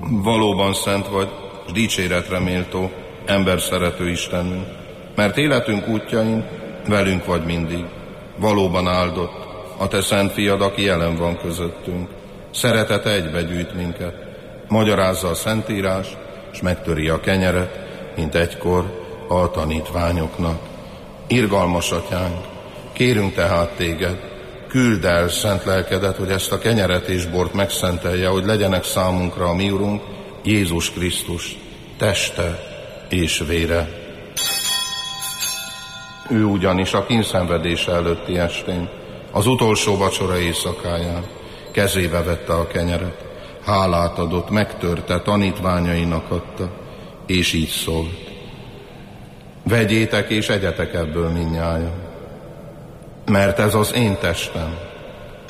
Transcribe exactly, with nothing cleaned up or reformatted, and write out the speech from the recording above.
Valóban szent vagy, s dicséretre méltó, ember szerető Istenünk, mert életünk útjain velünk vagy mindig. Valóban áldott a te szent fiad, aki jelen van közöttünk. Szeretete egybegyűjt minket, magyarázza a Szentírás, s megtöri a kenyeret, mint egykor a tanítványoknak. Irgalmas atyánk, kérünk tehát téged, küldd el szent lelkedet, hogy ezt a kenyeret és bort megszentelje, hogy legyenek számunkra a mi Urunk, Jézus Krisztus teste és vére. Ő ugyanis a kínszenvedése előtti estén, az utolsó vacsora éjszakáján kezébe vette a kenyeret, hálát adott, megtörte, tanítványainak adta, és így szólt: vegyétek és egyetek ebből mindnyájan, mert ez az én testem,